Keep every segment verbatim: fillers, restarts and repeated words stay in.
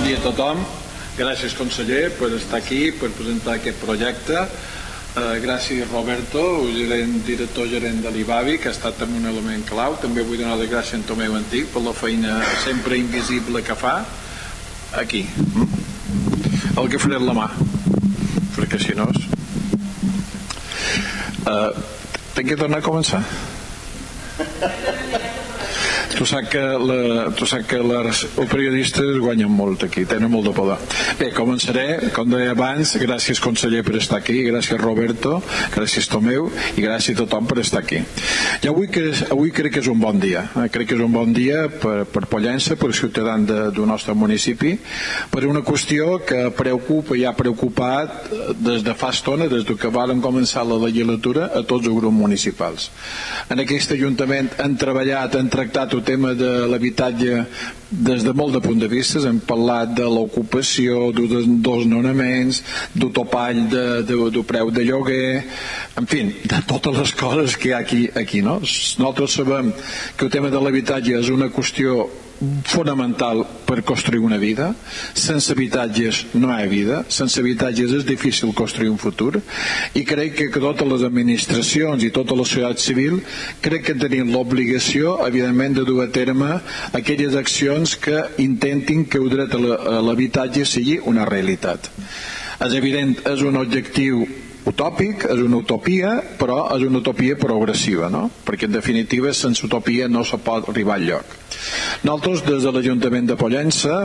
dia a tothom. Gràcies, conseller, per estar aquí, per presentar aquest projecte. Uh, gràcies, Roberto, gerent, director gerent de l'I B A B I, que ha estat també un element clau. També vull donar les gràcies a Tomeu Antic per la feina sempre invisible que fa. Aquí. El que faré la mà, perquè si no... Uh, Tinc que tornar a començar? Tu saps que, la, tu saps que les, els periodistes guanyen molt aquí, tenen molt de poder. Bé, començaré, com deia abans, gràcies conseller per estar aquí, gràcies Roberto, gràcies Tomeu i gràcies a tothom per estar aquí. I avui, avui crec que és un bon dia, eh? crec que és un bon dia per, per Pollença, per ciutadans de, del nostre municipi, per una qüestió que preocupa i ha preocupat des de fa estona, des que varen començar la legislatura, a tots els grups municipals. En aquest Ajuntament han treballat, han tractat el tema de l'habitatge des de molt de punts de vista. Hem parlat de l'ocupació, dels desnonaments, del topall de, de, de preu de lloguer, en fi, de totes les coses que hi ha aquí, aquí no? Nosaltres sabem que el tema de l'habitatge és una qüestió fonamental per construir una vida. Sense habitatges no hi ha vida, sense habitatges és difícil construir un futur, i crec que totes les administracions i tota la societat civil crec que tenim l'obligació, evidentment, de dur a terme aquelles accions que intentin que el dret a l'habitatge sigui una realitat. És evident, és un objectiu utòpic, és una utopia, però és una utopia progressiva, no? Perquè en definitiva sense utopia no se pot arribar al lloc. Nosaltres des de l'Ajuntament de Pollença,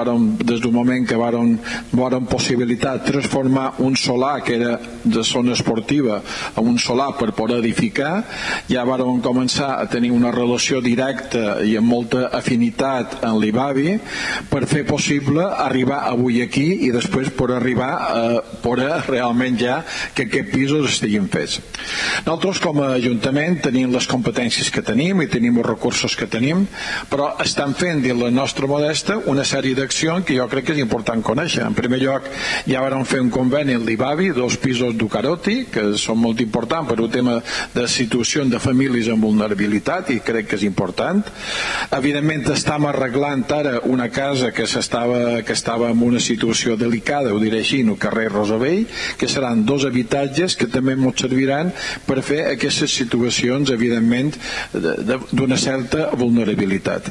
des del moment que vàrem, vàrem possibilitat transformar un solar que era de zona esportiva en un solar per poder edificar, ja vàrem començar a tenir una relació directa i amb molta afinitat en l'I B A B I per fer possible arribar avui aquí i després per arribar a poder realment ja que aquests pisos estiguin fets. Nosaltres com a Ajuntament tenim les competències que tenim i tenim els recursos que tenim, però estan fent de la nostra modesta una sèrie d'accions que jo crec que és important conèixer. En primer lloc, ja vam fer un conveni amb l'I B A B I, dos pisos d'Ucaroti, que són molt importants per un tema de situació de famílies amb vulnerabilitat, i crec que és important. Evidentment, estem arreglant ara una casa que estava, que estava en una situació delicada, ho diré així, en el carrer Rosavell, que seran dos habitatges que també ens serviran per fer aquestes situacions, evidentment, d'una certa vulnerabilitat.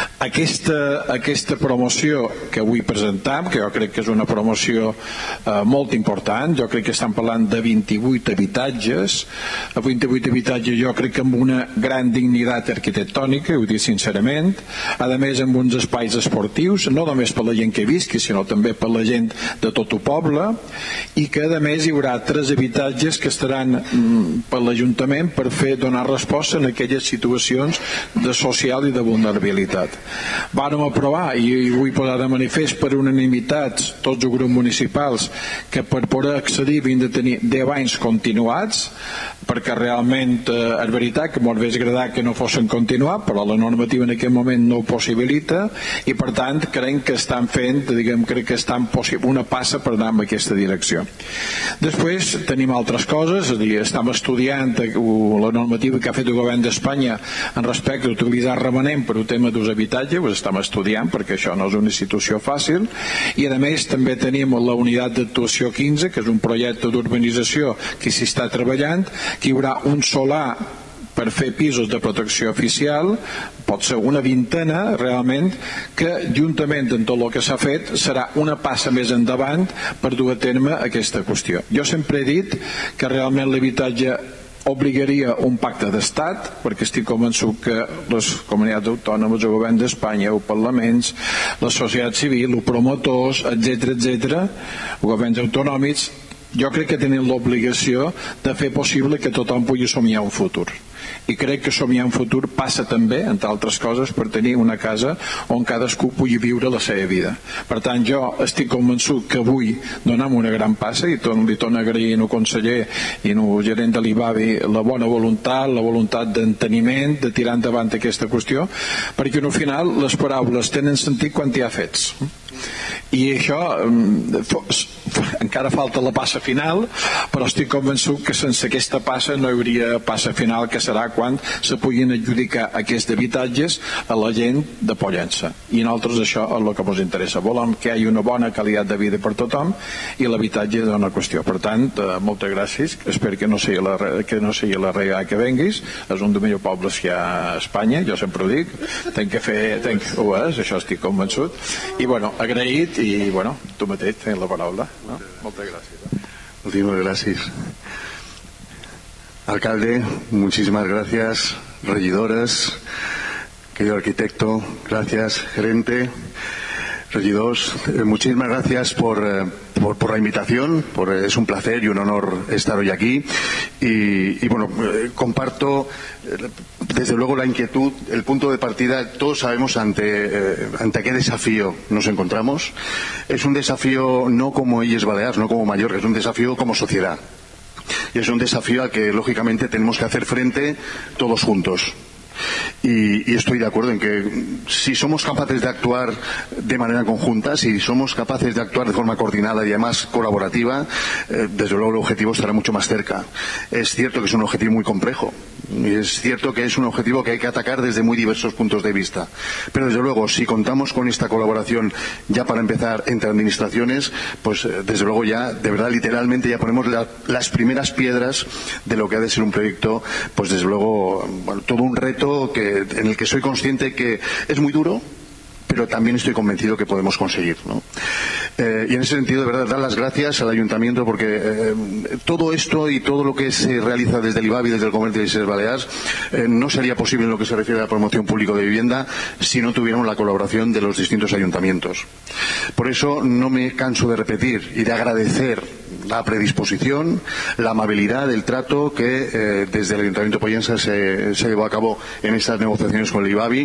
Aquesta, aquesta promoció que avui presentam, que jo crec que és una promoció eh, molt important, jo crec que estem parlant de vint-i-vuit habitatges, vint-i-vuit habitatges jo crec que amb una gran dignitat arquitectònica, ho dic sincerament, a més amb uns espais esportius, no només per la gent que visqui, sinó també per la gent de tot el poble, i que a més hi haurà tres habitatges que estaran mm, per l'Ajuntament per fer donar resposta en aquelles situacions de social i de vulnerabilitat. Vàrem aprovar, i vull posar de manifest per unanimitat tots els grups municipals, que per poder accedir havien de tenir deu anys continuats, perquè realment eh, és veritat que m'ho hauria agradat que no fossin continuats, però la normativa en aquest moment no ho possibilita, i per tant crec que estan fent, diguem, crec que estan una passa per anar en aquesta direcció. Després tenim altres coses, és a dir, estem estudiant la normativa que ha fet el govern d'Espanya en respecte a utilitzar remanent per un tema dels habitatges, ho estem estudiant perquè això no és una institució fàcil, i a més també tenim la unitat d'actuació quinze, que és un projecte d'urbanització que s'hi està treballant, que hi haurà un solar per fer pisos de protecció oficial, pot ser una vintena realment, que juntament amb tot el que s'ha fet serà una passa més endavant per dur a terme aquesta qüestió. Jo sempre he dit que realment l'habitatge obligaria un pacte d'estat, perquè estic convençut que les comunitats autònomes, el govern d'Espanya, els parlaments, la societat civil, els promotors, etcètera, etcètera, els governs autonòmics, jo crec que tenen l'obligació de fer possible que tothom pugui somiar un futur. I crec que somiar un futur passa també, entre altres coses, per tenir una casa on cadascú pugui viure la seva vida. Per tant, jo estic convençut que avui donem una gran passa, i li torno a agrair al conseller i al gerent de l'I B A B I la bona voluntat, la voluntat d'enteniment, de tirar endavant aquesta qüestió, perquè al final les paraules tenen sentit quan hi ha fets. i això encara falta la passa final, però estic convençut que sense aquesta passa no hi hauria passa final, que serà quan se puguin adjudicar aquests habitatges a la gent de Pollença, i nosaltres això és el que ens interessa. Volem que hi hagi una bona qualitat de vida per tothom i l'habitatge és una qüestió. Per tant, eh, moltes gràcies, espero que no sigui la, que no sigui la regada que venguis, és un dels millors pobles que hi ha a Espanya, jo sempre ho dic, tenc que fer, tenc, ho és, això estic convençut, i bueno, agraït, i bueno, tu mateix tens la paraula, no? Moltes gràcies. Muchísimas gracias. Alcalde, muchísimas gracias. Regidoras, querido arquitecto, gracias. Gerente, regidores, eh, muchísimas gracias por, eh, por, por la invitación. Por, eh, es un placer y un honor estar hoy aquí. Y, y bueno, eh, comparto eh, desde luego la inquietud, el punto de partida. Todos sabemos ante, eh, ante qué desafío nos encontramos. Es un desafío no como Illes Balears, no como Mallorca, es un desafío como sociedad. Y es un desafío al que lógicamente tenemos que hacer frente todos juntos. Y, y estoy de acuerdo en que si somos capaces de actuar de manera conjunta, si somos capaces de actuar de forma coordinada y además colaborativa, eh, desde luego el objetivo estará mucho más cerca. Es cierto que es un objetivo muy complejo y es cierto que es un objetivo que hay que atacar desde muy diversos puntos de vista, pero desde luego si contamos con esta colaboración ya para empezar entre administraciones, pues eh, desde luego ya de verdad literalmente ya ponemos la, las primeras piedras de lo que ha de ser un proyecto, pues desde luego bueno, todo un reto que en el que soy consciente que es muy duro, pero también estoy convencido que podemos conseguir, ¿no? Eh, y en ese sentido, de verdad, dar las gracias al Ayuntamiento porque eh, todo esto y todo lo que se realiza desde el IBABI, desde el Comercio de Illes Balears, eh, no sería posible en lo que se refiere a la promoción pública de vivienda si no tuviéramos la colaboración de los distintos ayuntamientos. Por eso no me canso de repetir y de agradecer la predisposición, la amabilidad, el trato que eh, desde el Ayuntamiento de Pollença se, se llevó a cabo en estas negociaciones con el IBABI.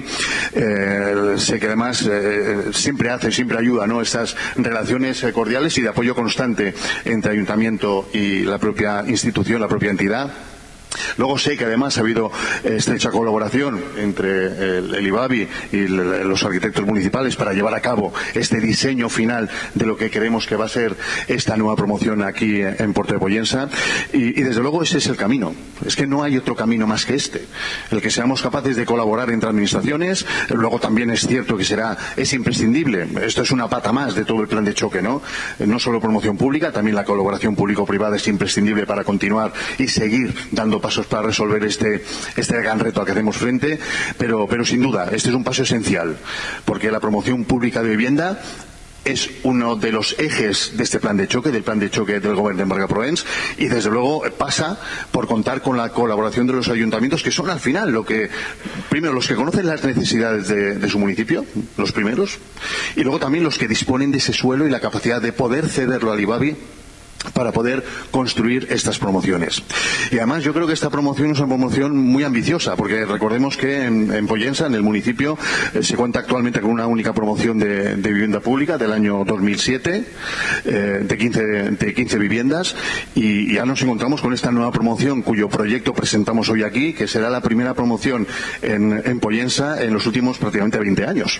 Eh, sé que además eh, siempre hace, siempre ayuda, ¿no?, estas relaciones cordiales y de apoyo constante entre Ayuntamiento y la propia institución, la propia entidad. Luego sé que además ha habido estrecha colaboración entre el, el IBABI y el, los arquitectos municipales para llevar a cabo este diseño final de lo que creemos que va a ser esta nueva promoción aquí en Puerto de Pollença y, y desde luego ese es el camino. Es que no hay otro camino más que este, el que seamos capaces de colaborar entre administraciones. Luego también es cierto que será es imprescindible, esto es una pata más de todo el plan de choque, no no solo promoción pública, también la colaboración público-privada es imprescindible para continuar y seguir dando pasos para resolver este, este gran reto al que hacemos frente, pero, pero sin duda este es un paso esencial porque la promoción pública de vivienda es uno de los ejes de este plan de choque, del plan de choque del Gobierno de Embarga-Provenç, y desde luego pasa por contar con la colaboración de los ayuntamientos, que son al final lo que, primero los que conocen las necesidades de, de su municipio, los primeros, y luego también los que disponen de ese suelo y la capacidad de poder cederlo al IBABI para poder construir estas promociones. Y además yo creo que esta promoción es una promoción muy ambiciosa, porque recordemos que en, en Pollença, en el municipio, eh, se cuenta actualmente con una única promoción de, de vivienda pública del año dos mil siete, eh, de, quince, de quince viviendas, y ya nos encontramos con esta nueva promoción cuyo proyecto presentamos hoy aquí, que será la primera promoción en, en Pollença en los últimos prácticamente veinte años.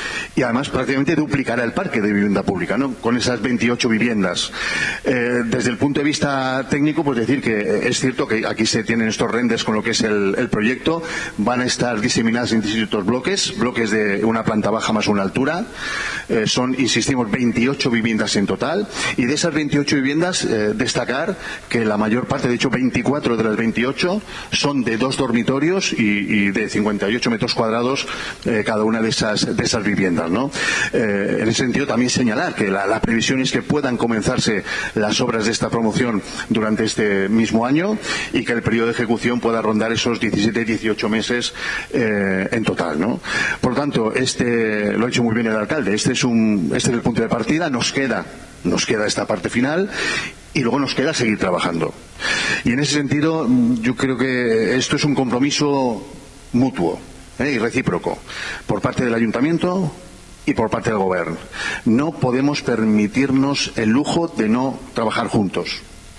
Y además prácticamente duplicará el parque de vivienda pública, ¿no?, con esas veintiocho viviendas. Eh, desde el punto de vista técnico, pues decir que es cierto que aquí se tienen estos renders con lo que es el, el proyecto. Van a estar diseminadas en distintos bloques, bloques de una planta baja más una altura. Eh, son, insistimos, veintiocho viviendas en total. Y de esas veintiocho viviendas, eh, destacar que la mayor parte, de hecho veinticuatro de las veintiocho, son de dos dormitorios y, y de cincuenta y ocho metros cuadrados eh, cada una de esas, de esas viviendas, ¿no? Eh, en ese sentido también señalar que la, la previsión es que puedan comenzarse las obras de esta promoción durante este mismo año y que el periodo de ejecución pueda rondar esos diecisiete dieciocho meses eh, en total, ¿no? Por lo tanto, este lo ha hecho muy bien el alcalde. Este es un este es el punto de partida. Nos queda nos queda esta parte final y luego nos queda seguir trabajando. Y en ese sentido yo creo que esto es un compromiso mutuo ¿eh? y recíproco por parte del Ayuntamiento y por parte del Gobierno. No podemos permitirnos el lujo de no trabajar juntos.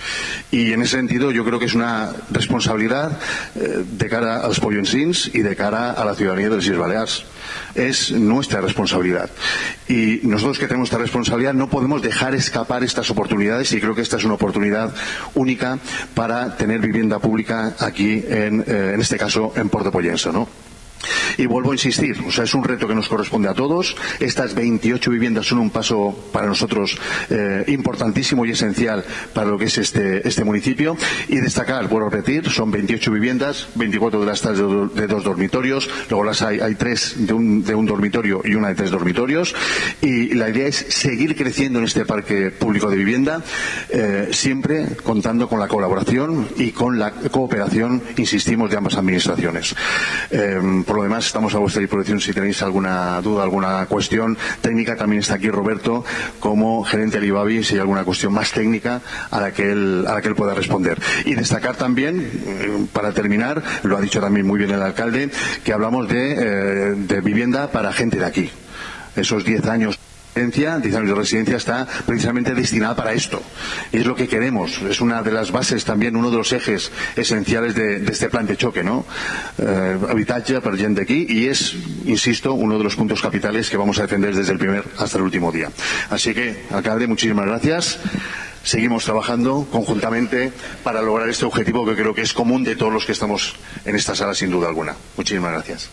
Y en ese sentido yo creo que es una responsabilidad eh, de cara a los pollensins y de cara a la ciudadanía de las Illes Balears. Es nuestra responsabilidad. Y nosotros que tenemos esta responsabilidad no podemos dejar escapar estas oportunidades, y creo que esta es una oportunidad única para tener vivienda pública aquí, en, eh, en este caso, en Port de Pollença, ¿no? Y vuelvo a insistir, o sea, es un reto que nos corresponde a todos. Estas veintiocho viviendas son un paso para nosotros eh, importantísimo y esencial para lo que es este, este municipio. Y destacar, vuelvo a repetir, son veintiocho viviendas, veinticuatro de las tres de, de dos dormitorios, luego las hay, hay tres de un, de un dormitorio y una de tres dormitorios. Y la idea es seguir creciendo en este parque público de vivienda, eh, siempre contando con la colaboración y con la cooperación, insistimos, de ambas administraciones. Eh, Por lo demás, estamos a vuestra disposición si tenéis alguna duda, alguna cuestión técnica. También está aquí Roberto como gerente del IBABI, si hay alguna cuestión más técnica a la que él, a la que él pueda responder. Y destacar también, para terminar, lo ha dicho también muy bien el alcalde, que hablamos de, eh, de vivienda para gente de aquí. Esos diez años diez años de residencia está precisamente destinada para esto, y es lo que queremos, es una de las bases también, uno de los ejes esenciales de, de este plan de choque, ¿no? Eh, habitatge per gent d'aquí, y es, insisto, uno de los puntos capitales que vamos a defender desde el primer hasta el último día. Así que, alcalde, muchísimas gracias. Seguimos trabajando conjuntamente para lograr este objetivo que creo que es común de todos los que estamos en esta sala, sin duda alguna. Muchísimas gracias.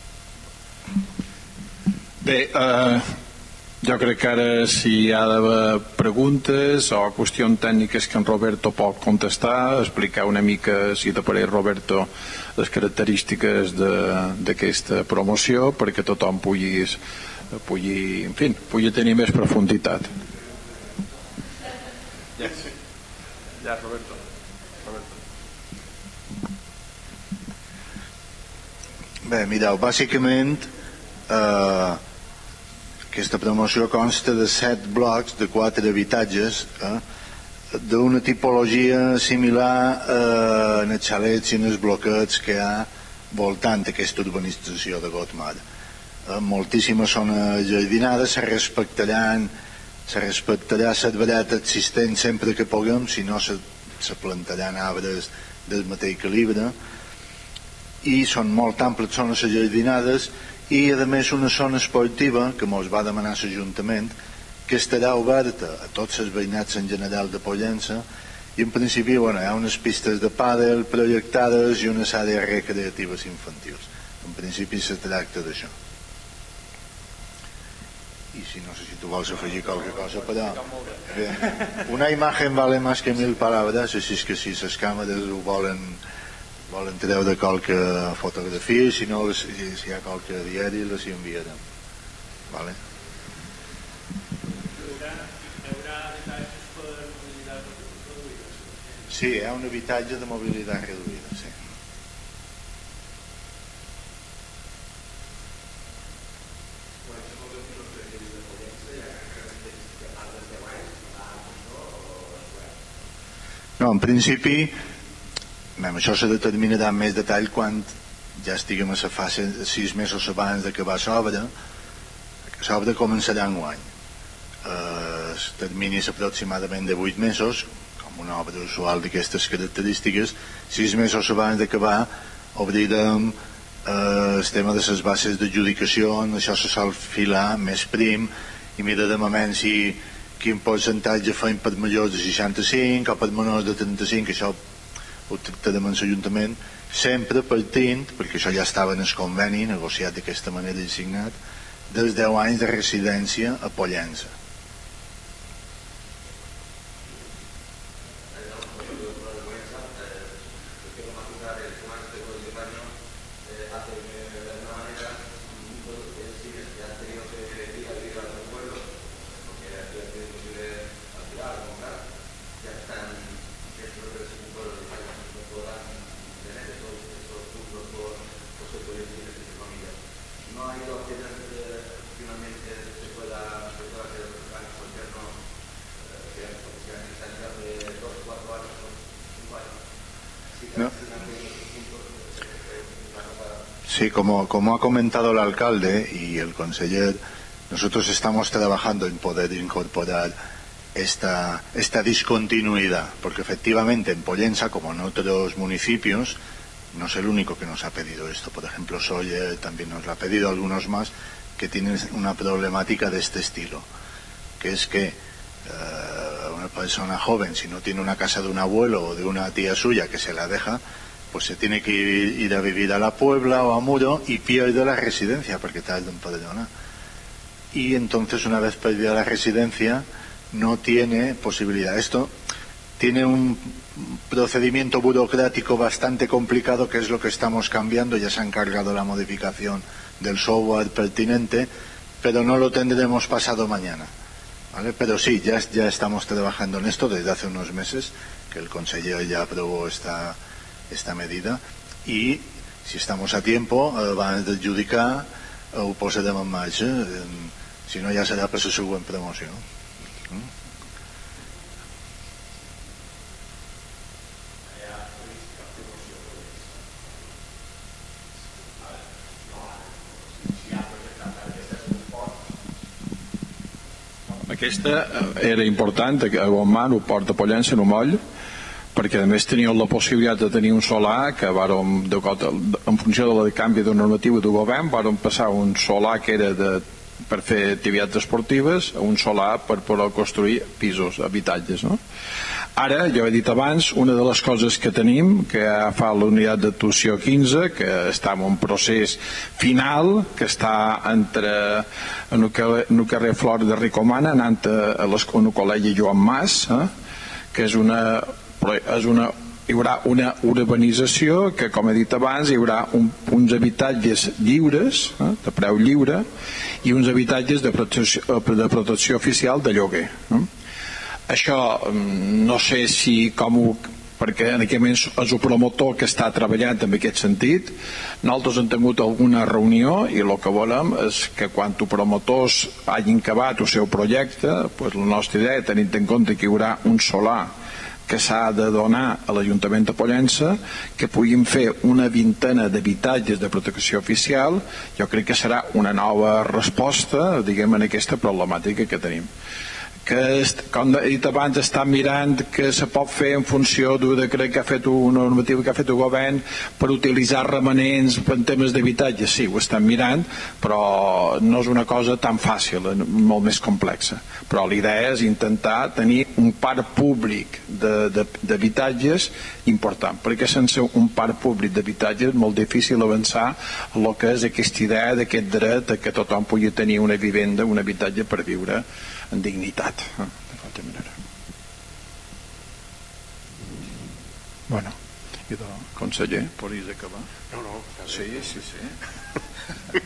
Bé, uh... jo crec que ara si hi ha d'haver preguntes o qüestions tècniques que en Roberto pot contestar, explicar una mica, si t'apareix Roberto, les característiques d'aquesta promoció perquè tothom pugui, pugui, en fi, pugui tenir més profunditat. Ja, sí. Ja, Roberto. Roberto. Bé, mireu, bàsicament eh, aquesta promoció consta de set blocs de quatre habitatges, eh, d'una tipologia similar eh, en els xalets i en els bloquets que hi ha voltant aquesta urbanització de Gotmar. Eh, moltíssimes són jardinades, se respectaran se respectarà la vareta existent sempre que puguem, si no se, se plantaran arbres del mateix calibre, i són molt amples, són les jardinades, i a més una zona esportiva que ens va demanar l'Ajuntament, que estarà oberta a tots els veïnats en general de Pollença, i en principi bueno, hi ha unes pistes de pàdel projectades i unes àrees recreatives infantils. En principi se tracta d'això. I si no sé si tu vols afegir qualque cosa, però bé, una imagen vale més que mil paraules, així que si les càmeres ho volen volen treure qualque fotografia, si no, si, si hi ha qualque diari, les hi enviarem. Vale? Sí, hi ha un habitatge de mobilitat reduïda, sí. No, en principi això se determinarà en més detall quan ja estiguem a la fase sis mesos abans d'acabar l'obra. L'obra començarà enguany. El termini és aproximadament de vuit mesos, com una obra usual d'aquestes característiques. Sis mesos abans d'acabar obrirem el tema de les bases d'adjudicació, on això se sol filar més prim, i mirarem a menys si quin percentatge fem per majors de seixanta-cinc o per menors de trenta-cinc. Això ho tractarem en l'Ajuntament, sempre partint, perquè això ja estava en el conveni negociat d'aquesta manera i signat, dels deu anys de residència a Pollença. Sí, como, como ha comentado el alcalde y el conseller, nosotros estamos trabajando en poder incorporar esta, esta discontinuidad, porque efectivamente en Pollensa, como en otros municipios, no es el único que nos ha pedido esto. Por ejemplo, Sóller también nos lo ha pedido, algunos más que tienen una problemática de este estilo, que es que uh, una persona joven, si no tiene una casa de un abuelo o de una tía suya que se la deja, pues se tiene que ir, ir a vivir a la Puebla o a Muro y pierde la residencia porque tarda en empadronar. Y entonces, una vez perdida la residencia, no tiene posibilidad. Esto tiene un procedimiento burocrático bastante complicado, que es lo que estamos cambiando. Ya se ha encargado la modificación del software pertinente, pero no lo tendremos pasado mañana, ¿vale? Pero sí, ya, ya estamos trabajando en esto desde hace unos meses, que el consejero ya aprobó esta, esta medida, y si estamos a tiempo eh, van a adjudicar o ho posarem en marxa, eh, si no ja serà per la següent promoció. Mm? Aquesta era important, a Bonmar, ho porta Pollença, en un moll, perquè a més teníeu la possibilitat de tenir un solar que vàrem, en funció del canvi de normativa del govern, vàrem passar un solar que era de, per fer activitats esportives a un solar per poder construir pisos, habitatges, no? Ara, jo he dit abans, una de les coses que tenim, que fa la unitat d'actuació quinze, que està en un procés final, que està entre en el carrer Flor de Ricomana, anant a el col·legi Joan Mas, eh? que és una, és una hi haurà una urbanització que, com he dit abans, hi haurà un, uns habitatges lliures, eh? de preu lliure, i uns habitatges de protecció, de protecció oficial de lloguer. Eh? Això no sé si com ho, perquè en aquest moment és el promotor que està treballant en aquest sentit. Nosaltres hem tingut alguna reunió i el que volem és que quan els promotors hagin acabat el seu projecte, doncs la nostra idea, tenint en compte que hi haurà un solar que s'ha de donar a l'Ajuntament de Pollença, que puguin fer una vintena d'habitatges de protecció oficial, jo crec que serà una nova resposta, diguem, en aquesta problemàtica que tenim. Que, com he dit abans, estan mirant que se pot fer en funció d'un decret que ha fet una normativa que ha fet el govern per utilitzar remanents en temes d'habitatge. Sí, ho estan mirant, però no és una cosa tan fàcil, molt més complexa. Però l'idea és intentar tenir un parc públic d'habitatges important, perquè sense un parc públic d'habitatges és molt difícil avançar en el que és aquesta idea d'aquest dret que tothom pugui tenir una vivenda, un habitatge per viure en dignitat, eh? de qualsevol manera. Bueno, i de conseller, podries acabar? No, no. Sí, sí, sí.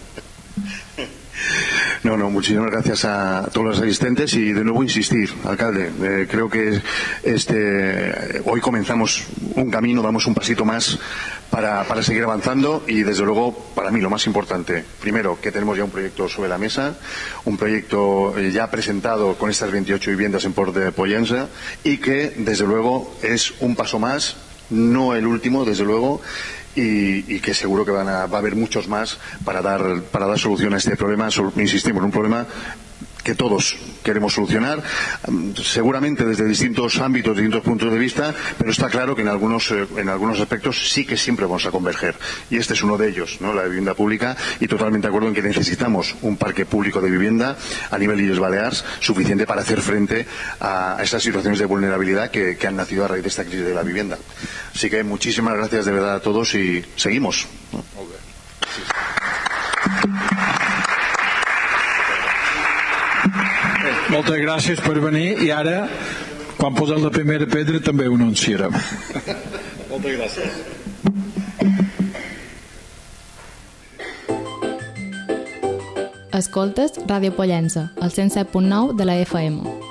No, no, muchísimas gracias a todos los asistentes y de nuevo insistir, alcalde, eh, creo que este hoy comenzamos un camino, damos un pasito más para, para seguir avanzando y desde luego para mí lo más importante, primero que tenemos ya un proyecto sobre la mesa, un proyecto ya presentado con estas veintiocho viviendas en Port de Pollença y que desde luego es un paso más, no el último desde luego, Y, y que seguro que van a, va a haber muchos más para dar, para dar solución a este problema. Insistimos, un problema que todos queremos solucionar, seguramente desde distintos ámbitos, distintos puntos de vista, pero está claro que en algunos, en algunos aspectos sí que siempre vamos a converger. Y este es uno de ellos, ¿no? La vivienda pública, y totalmente de acuerdo en que necesitamos un parque público de vivienda a nivel Illes Balears suficiente para hacer frente a estas situaciones de vulnerabilidad que, que han nacido a raíz de esta crisis de la vivienda. Así que muchísimas gracias de verdad a todos y seguimos, ¿no? Moltes gràcies per venir i ara, quan posem la primera pedra, també ho anunciarem. Moltes gràcies. Escoltes Ràdio Pollença, al cent set punt nou de la F M.